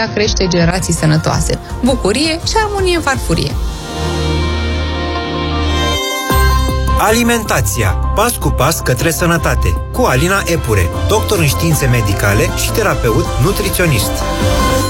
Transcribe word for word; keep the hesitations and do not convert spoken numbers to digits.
putea crește generații sănătoase. Bucurie și armonie în farfurie. Alimentația. Pas cu pas către sănătate. Cu Alina Epure, doctor în științe medicale și terapeut nutriționist.